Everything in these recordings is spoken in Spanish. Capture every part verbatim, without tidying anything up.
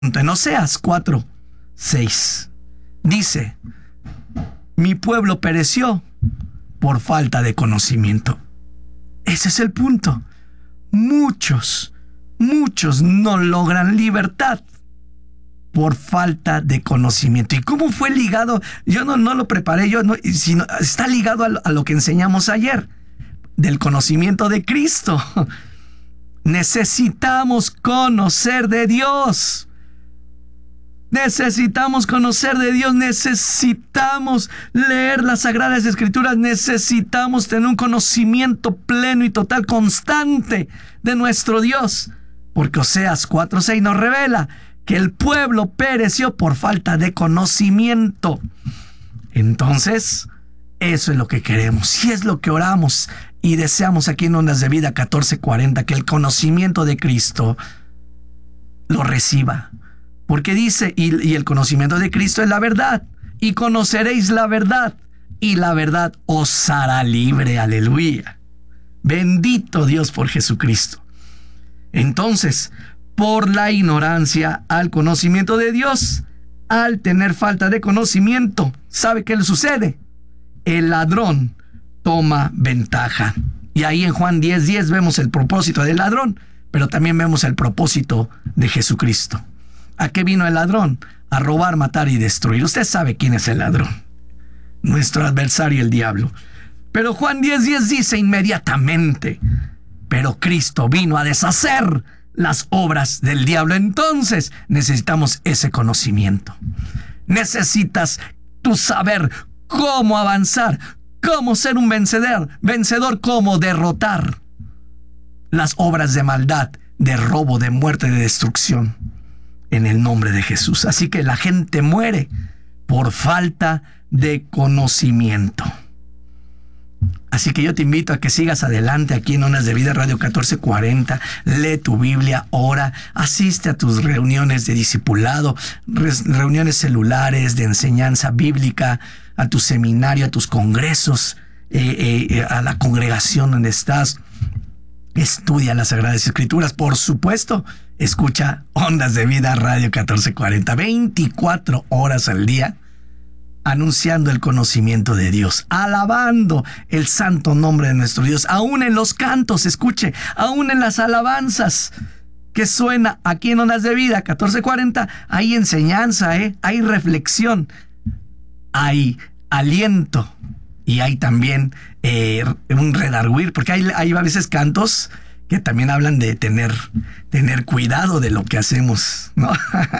En Oseas cuatro, seis dice: mi pueblo pereció por falta de conocimiento. Ese es el punto. Muchos, muchos no logran libertad por falta de conocimiento. ¿Y cómo fue ligado? Yo no, no lo preparé, yo no, sino está ligado a lo, a lo que enseñamos ayer, del conocimiento de Cristo. Necesitamos conocer de Dios. Necesitamos conocer de Dios, necesitamos leer las Sagradas Escrituras, necesitamos tener un conocimiento pleno y total, constante de nuestro Dios. Porque Oseas cuatro seis nos revela que el pueblo pereció por falta de conocimiento. Entonces, eso es lo que queremos y es lo que oramos y deseamos aquí en Ondas de Vida catorce cuarenta, que el conocimiento de Cristo lo reciba. Porque dice, y, y el conocimiento de Cristo es la verdad, y conoceréis la verdad, y la verdad os hará libre. Aleluya. Bendito Dios por Jesucristo. Entonces, por la ignorancia al conocimiento de Dios, al tener falta de conocimiento, ¿sabe qué le sucede? El ladrón toma ventaja. Y ahí en Juan diez diez vemos el propósito del ladrón, pero también vemos el propósito de Jesucristo. ¿A qué vino el ladrón? A robar, matar y destruir. Usted sabe quién es el ladrón. Nuestro adversario, el diablo. Pero Juan diez diez dice inmediatamente: pero Cristo vino a deshacer las obras del diablo. Entonces necesitamos ese conocimiento. Necesitas tú saber cómo avanzar, cómo ser un vencedor, vencedor, cómo derrotar las obras de maldad, de robo, de muerte, de destrucción, en el nombre de Jesús. Así que la gente muere por falta de conocimiento. Así que yo te invito a que sigas adelante aquí en Ondas de Vida Radio catorce cuarenta. Lee tu Biblia, ora, asiste a tus reuniones de discipulado, reuniones celulares de enseñanza bíblica, a tu seminario, a tus congresos, eh, eh, a la congregación donde estás. Estudia las Sagradas Escrituras, por supuesto. Escucha Ondas de Vida Radio catorce cuarenta, veinticuatro horas al día, anunciando el conocimiento de Dios, alabando el santo nombre de nuestro Dios, aún en los cantos, escuche, aún en las alabanzas que suena aquí en Ondas de Vida catorce cuarenta, hay enseñanza, ¿eh? Hay reflexión, hay aliento y hay también eh, un redarguir, porque hay, hay a veces cantos que también hablan de tener, tener cuidado de lo que hacemos, ¿no?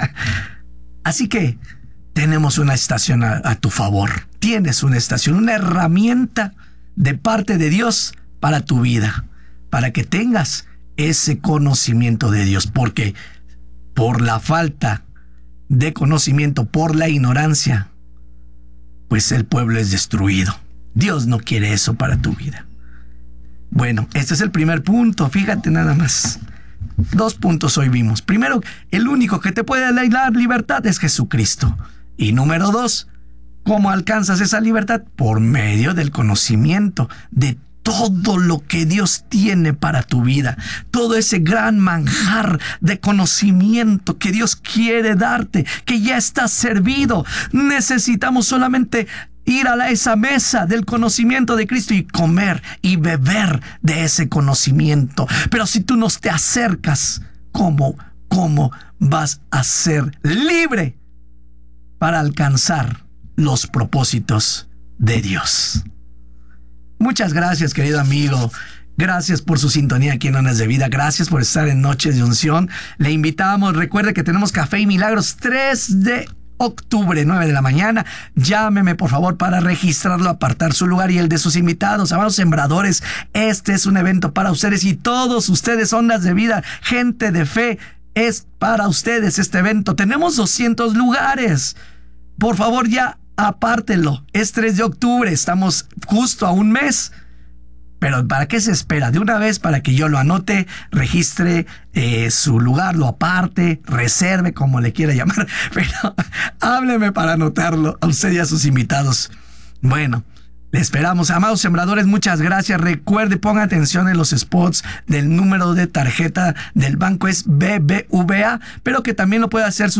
Así que tenemos una estación a, a tu favor. Tienes una estación, una herramienta de parte de Dios para tu vida, para que tengas ese conocimiento de Dios, porque por la falta de conocimiento, por la ignorancia, pues el pueblo es destruido. Dios no quiere eso para tu vida. Bueno, este es el primer punto, fíjate nada más. Dos puntos hoy vimos. Primero, el único que te puede dar libertad es Jesucristo. Y número dos, ¿cómo alcanzas esa libertad? Por medio del conocimiento de todo lo que Dios tiene para tu vida. Todo ese gran manjar de conocimiento que Dios quiere darte, que ya está servido. Necesitamos solamente ir a la, esa mesa del conocimiento de Cristo y comer y beber de ese conocimiento. Pero si tú no te acercas, ¿cómo, cómo vas a ser libre para alcanzar los propósitos de Dios? Muchas gracias, querido amigo. Gracias por su sintonía aquí en Ondas de Vida. Gracias por estar en Noches de Unción. Le invitamos, recuerde que tenemos Café y Milagros tres de octubre, nueve de la mañana. Llámeme, por favor, para registrarlo, apartar su lugar y el de sus invitados. Amados sembradores, este es un evento para ustedes y todos ustedes, Ondas de Vida, gente de fe, es para ustedes este evento. Tenemos doscientos lugares. Por favor, ya apártelo. Es tres de octubre, estamos justo a un mes. Pero ¿para qué se espera? De una vez, para que yo lo anote, registre eh, su lugar, lo aparte, reserve, como le quiera llamar. Pero hábleme para anotarlo a usted y a sus invitados. Bueno, Le esperamos. Amados sembradores, muchas gracias. Recuerde, ponga atención en los spots del número de tarjeta del banco, es B B V A, pero que también lo puede hacer su